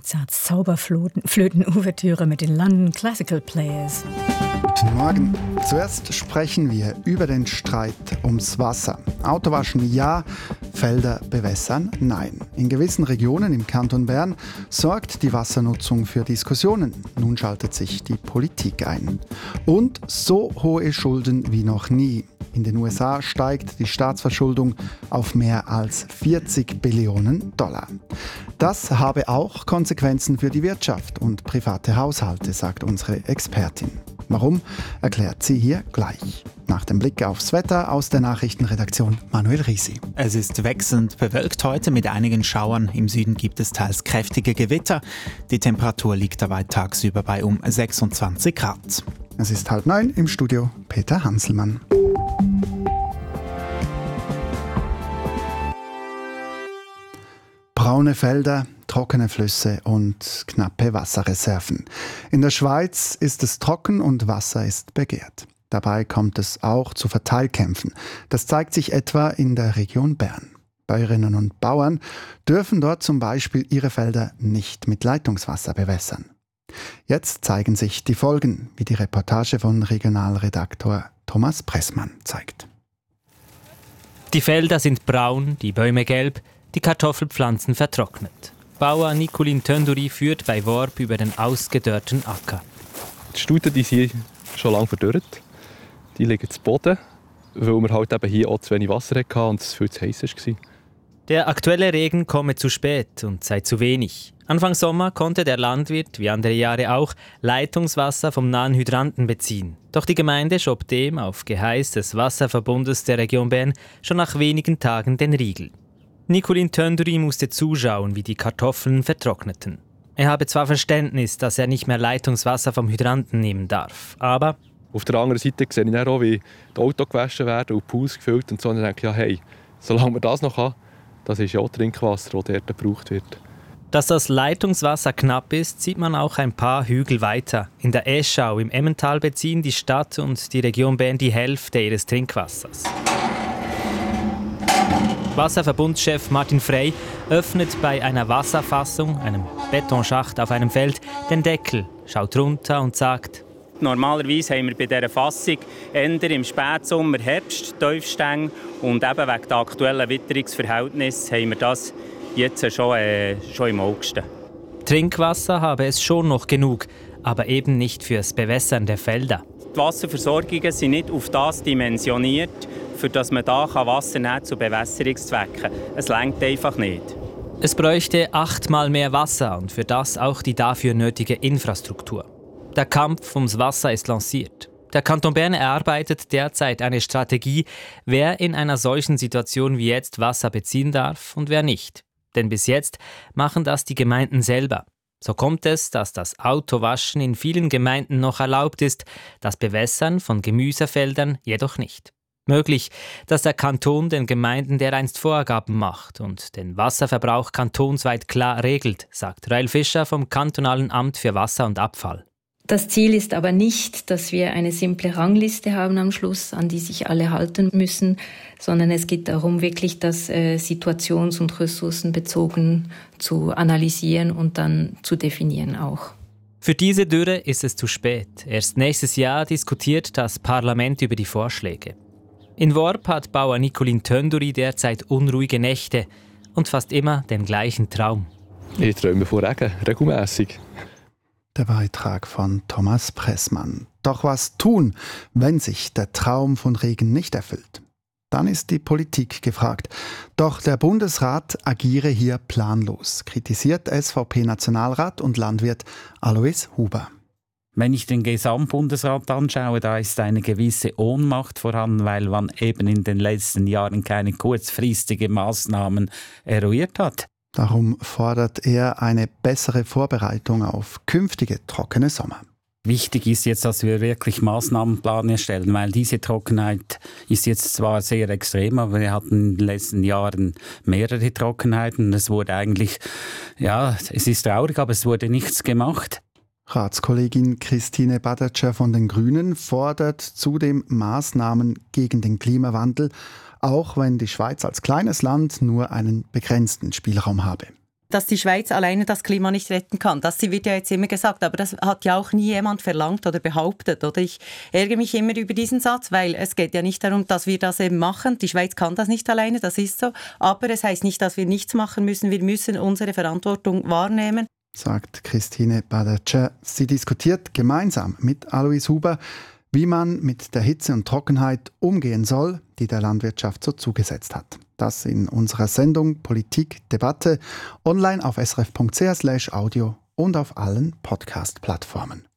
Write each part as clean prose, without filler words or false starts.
Mozarts Zauberflöten-Ouvertüre mit den London Classical Players. Guten Morgen. Zuerst sprechen wir über den Streit ums Wasser. Autowaschen ja, Felder bewässern nein. In gewissen Regionen im Kanton Bern sorgt die Wassernutzung für Diskussionen. Nun schaltet sich die Politik ein. Und so hohe Schulden wie noch nie. In den USA steigt die Staatsverschuldung auf mehr als 40 Billionen Dollar. Das habe auch Konsequenzen für die Wirtschaft und private Haushalte, sagt unsere Expertin. Warum, erklärt sie hier gleich. Nach dem Blick aufs Wetter aus der Nachrichtenredaktion Manuel Risi. Es ist wechselnd bewölkt heute mit einigen Schauern. Im Süden gibt es teils kräftige Gewitter. Die Temperatur liegt dabei tagsüber bei um 26 Grad. Es ist 8:30 im Studio Peter Hanselmann. Braune Felder, trockene Flüsse und knappe Wasserreserven. In der Schweiz ist es trocken und Wasser ist begehrt. Dabei kommt es auch zu Verteilkämpfen. Das zeigt sich etwa in der Region Bern. Bäuerinnen und Bauern dürfen dort zum Beispiel ihre Felder nicht mit Leitungswasser bewässern. Jetzt zeigen sich die Folgen, wie die Reportage von Regionalredaktor Thomas Pressmann zeigt. Die Felder sind braun, die Bäume gelb, die Kartoffelpflanzen vertrocknet. Bauer Nicolin Tönduri führt bei Worb über den ausgedörrten Acker. Die Stuten die sind schon lange verdorrt. Die liegen zu Boden, weil wir halt eben hier auch zu wenig Wasser hatten und es viel zu heiß war. Der aktuelle Regen komme zu spät und sei zu wenig. Anfang Sommer konnte der Landwirt, wie andere Jahre auch, Leitungswasser vom nahen Hydranten beziehen. Doch die Gemeinde schob dem auf Geheiß des Wasserverbundes der Region Bern schon nach wenigen Tagen den Riegel. Nicolin Tönduri musste zuschauen, wie die Kartoffeln vertrockneten. Er habe zwar Verständnis, dass er nicht mehr Leitungswasser vom Hydranten nehmen darf, aber... Auf der anderen Seite sehe ich dann auch, wie die Autos gewaschen werden und die Pools gefüllt und so. Und dann denke ich, ja, hey, solange wir das noch haben, das ist ja auch Trinkwasser, das dort gebraucht wird. Dass das Leitungswasser knapp ist, sieht man auch ein paar Hügel weiter. In der Eschau im Emmental beziehen die Stadt und die Region Bern die Hälfte ihres Trinkwassers. Wasserverbundschef Martin Frey öffnet bei einer Wasserfassung, einem Betonschacht auf einem Feld, den Deckel, schaut runter und sagt: Normalerweise haben wir bei dieser Fassung eher im Spätsommer Herbst Tiefstänge und eben wegen der aktuellen Witterungsverhältnisse haben wir das jetzt schon im August. Trinkwasser habe es schon noch genug, aber eben nicht fürs Bewässern der Felder. Die Wasserversorgungen sind nicht auf das dimensioniert, für das man da Wasser nehmen kann zu Bewässerungszwecken. Es reicht einfach nicht. Es bräuchte 8-mal mehr Wasser und für das auch die dafür nötige Infrastruktur. Der Kampf ums Wasser ist lanciert. Der Kanton Bern erarbeitet derzeit eine Strategie, wer in einer solchen Situation wie jetzt Wasser beziehen darf und wer nicht. Denn bis jetzt machen das die Gemeinden selber. So kommt es, dass das Autowaschen in vielen Gemeinden noch erlaubt ist, das Bewässern von Gemüsefeldern jedoch nicht. Möglich, dass der Kanton den Gemeinden dereinst Vorgaben macht und den Wasserverbrauch kantonsweit klar regelt, sagt Rael Fischer vom Kantonalen Amt für Wasser und Abfall. Das Ziel ist aber nicht, dass wir eine simple Rangliste haben am Schluss, an die sich alle halten müssen, sondern es geht darum, wirklich das situations- und ressourcenbezogen zu analysieren und dann zu definieren auch. Für diese Dürre ist es zu spät. Erst nächstes Jahr diskutiert das Parlament über die Vorschläge. In Worb hat Bauer Nicolin Tönduri derzeit unruhige Nächte und fast immer den gleichen Traum. Ich träume von Regen, regelmässig. Der Beitrag von Thomas Pressmann. Doch was tun, wenn sich der Traum von Regen nicht erfüllt? Dann ist die Politik gefragt. Doch der Bundesrat agiere hier planlos, kritisiert SVP-Nationalrat und Landwirt Alois Huber. Wenn ich den Gesamtbundesrat anschaue, da ist eine gewisse Ohnmacht vorhanden, weil man eben in den letzten Jahren keine kurzfristigen Maßnahmen eruiert hat. Darum fordert er eine bessere Vorbereitung auf künftige trockene Sommer. Wichtig ist jetzt, dass wir wirklich Maßnahmenplan erstellen, weil diese Trockenheit ist jetzt zwar sehr extrem, aber wir hatten in den letzten Jahren mehrere Trockenheiten. Es wurde eigentlich, ja, es ist traurig, aber es wurde nichts gemacht. Ratskollegin Christine Badatscher von den Grünen fordert zudem Maßnahmen gegen den Klimawandel, auch wenn die Schweiz als kleines Land nur einen begrenzten Spielraum habe. dass die Schweiz alleine das Klima nicht retten kann. Das wird ja jetzt immer gesagt, aber das hat ja auch nie jemand verlangt oder behauptet. Oder ich ärgere mich immer über diesen Satz, weil es geht ja nicht darum, dass wir das eben machen. Die Schweiz kann das nicht alleine, das ist so. Aber es heisst nicht, dass wir nichts machen müssen. Wir müssen unsere Verantwortung wahrnehmen. Sagt Christine Badertscher. Sie diskutiert gemeinsam mit Alois Huber, wie man mit der Hitze und Trockenheit umgehen soll, die der Landwirtschaft so zugesetzt hat. Das in unserer Sendung Politik Debatte, online auf srf.ch/audio und auf allen Podcast-Plattformen.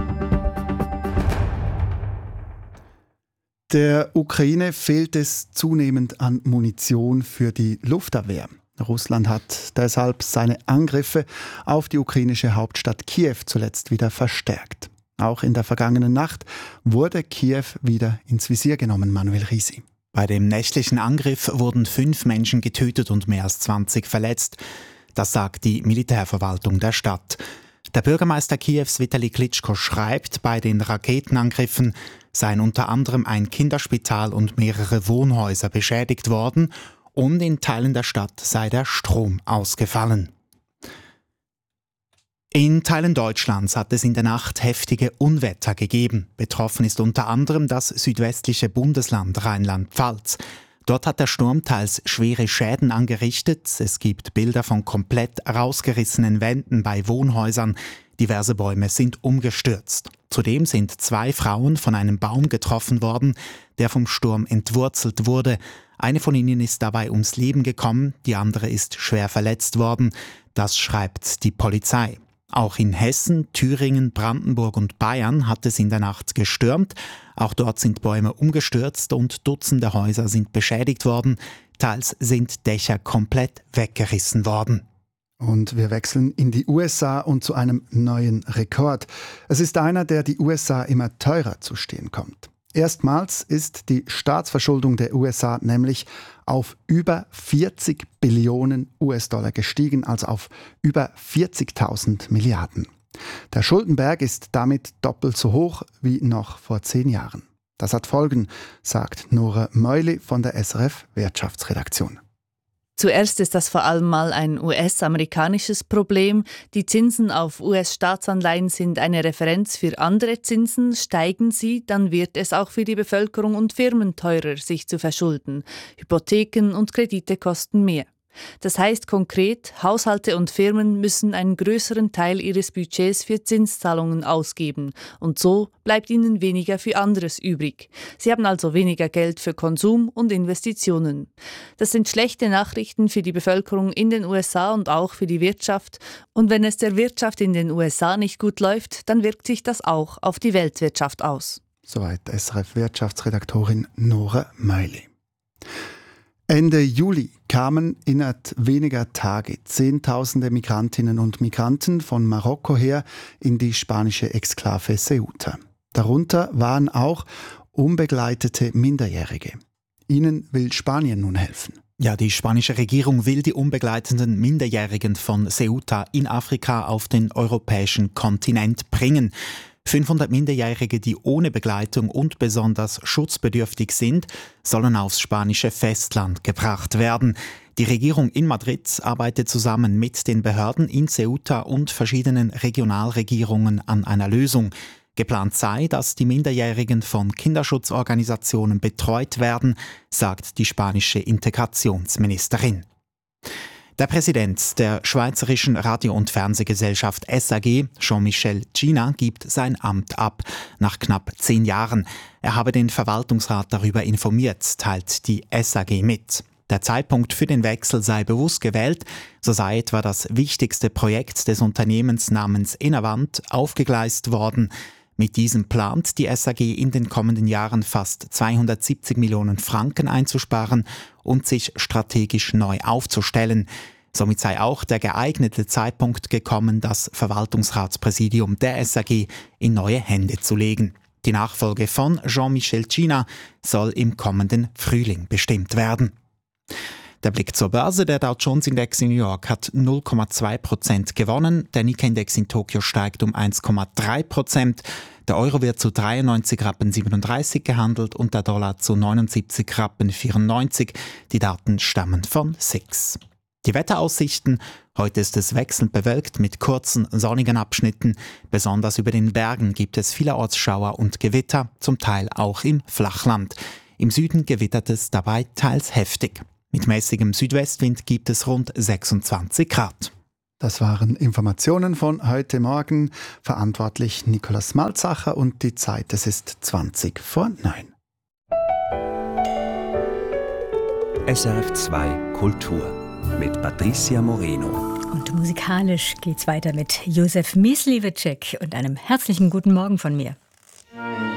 Der Ukraine fehlt es zunehmend an Munition für die Luftabwehr. Russland hat deshalb seine Angriffe auf die ukrainische Hauptstadt Kiew zuletzt wieder verstärkt. Auch in der vergangenen Nacht wurde Kiew wieder ins Visier genommen, Manuel Risi. Bei dem nächtlichen Angriff wurden 5 Menschen getötet und mehr als 20 verletzt. Das sagt die Militärverwaltung der Stadt. Der Bürgermeister Kiews, Vitali Klitschko, schreibt, bei den Raketenangriffen seien unter anderem ein Kinderspital und mehrere Wohnhäuser beschädigt worden und in Teilen der Stadt sei der Strom ausgefallen. In Teilen Deutschlands hat es in der Nacht heftige Unwetter gegeben. Betroffen ist unter anderem das südwestliche Bundesland Rheinland-Pfalz. Dort hat der Sturm teils schwere Schäden angerichtet. Es gibt Bilder von komplett rausgerissenen Wänden bei Wohnhäusern. Diverse Bäume sind umgestürzt. Zudem sind 2 Frauen von einem Baum getroffen worden, der vom Sturm entwurzelt wurde. Eine von ihnen ist dabei ums Leben gekommen, die andere ist schwer verletzt worden. Das schreibt die Polizei. Auch in Hessen, Thüringen, Brandenburg und Bayern hat es in der Nacht gestürmt. Auch dort sind Bäume umgestürzt und Dutzende Häuser sind beschädigt worden. Teils sind Dächer komplett weggerissen worden. Und wir wechseln in die USA und zu einem neuen Rekord. Es ist einer, der die USA immer teurer zu stehen kommt. Erstmals ist die Staatsverschuldung der USA nämlich auf über 40 Billionen US-Dollar gestiegen, also auf über 40.000 Milliarden. Der Schuldenberg ist damit doppelt so hoch wie noch vor 10 Jahren. Das hat Folgen, sagt Nora Meuli von der SRF Wirtschaftsredaktion. Zuerst ist das vor allem mal ein US-amerikanisches Problem. Die Zinsen auf US-Staatsanleihen sind eine Referenz für andere Zinsen. Steigen sie, dann wird es auch für die Bevölkerung und Firmen teurer, sich zu verschulden. Hypotheken und Kredite kosten mehr. Das heißt konkret, Haushalte und Firmen müssen einen größeren Teil ihres Budgets für Zinszahlungen ausgeben und so bleibt ihnen weniger für anderes übrig. Sie haben also weniger Geld für Konsum und Investitionen. Das sind schlechte Nachrichten für die Bevölkerung in den USA und auch für die Wirtschaft. Und wenn es der Wirtschaft in den USA nicht gut läuft, dann wirkt sich das auch auf die Weltwirtschaft aus. Soweit SRF-Wirtschaftsredaktorin Nora Meili. Ende Juli kamen innerhalb weniger Tage Zehntausende Migrantinnen und Migranten von Marokko her in die spanische Exklave Ceuta. Darunter waren auch unbegleitete Minderjährige. Ihnen will Spanien nun helfen. Ja, die spanische Regierung will die unbegleiteten Minderjährigen von Ceuta in Afrika auf den europäischen Kontinent bringen. 500 Minderjährige, die ohne Begleitung und besonders schutzbedürftig sind, sollen aufs spanische Festland gebracht werden. Die Regierung in Madrid arbeitet zusammen mit den Behörden in Ceuta und verschiedenen Regionalregierungen an einer Lösung. Geplant sei, dass die Minderjährigen von Kinderschutzorganisationen betreut werden, sagt die spanische Integrationsministerin. Der Präsident der Schweizerischen Radio- und Fernsehgesellschaft SAG, Jean-Michel Gina, gibt sein Amt ab, nach knapp 10 Jahren. Er habe den Verwaltungsrat darüber informiert, teilt die SAG mit. Der Zeitpunkt für den Wechsel sei bewusst gewählt, so sei etwa das wichtigste Projekt des Unternehmens namens Innovant aufgegleist worden. Mit diesem plant die SAG in den kommenden Jahren fast 270 Millionen Franken einzusparen und sich strategisch neu aufzustellen. Somit sei auch der geeignete Zeitpunkt gekommen, das Verwaltungsratspräsidium der SAG in neue Hände zu legen. Die Nachfolge von Jean-Michel Gina soll im kommenden Frühling bestimmt werden. Der Blick zur Börse. Der Dow Jones Index in New York hat 0,2% gewonnen. Der Nikkei-Index in Tokio steigt um 1,3%. Der Euro wird zu 93,37 Rappen gehandelt und der Dollar zu 79,94 Rappen. Die Daten stammen von SIX. Die Wetteraussichten: Heute ist es wechselnd bewölkt mit kurzen, sonnigen Abschnitten. Besonders über den Bergen gibt es vielerorts Schauer und Gewitter, zum Teil auch im Flachland. Im Süden gewittert es dabei teils heftig. Mit mäßigem Südwestwind gibt es rund 26 Grad. Das waren Informationen von heute Morgen. Verantwortlich Nikolaus Malzacher und die Zeit, es ist 20 vor 9. SRF 2 Kultur mit Patricia Moreno. Und musikalisch geht's weiter mit Josef Myslivecek und einem herzlichen guten Morgen von mir.